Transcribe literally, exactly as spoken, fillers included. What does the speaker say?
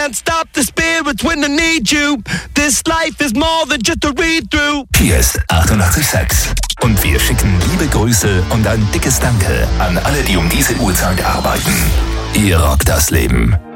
can't stop the spirits when I need you. This life is more than just a read-through. Hier ist achtundachtzig Komma sechs. Und wir schicken liebe Grüße und ein dickes Danke an alle, die um diese Uhrzeit arbeiten. Ihr rockt das Leben.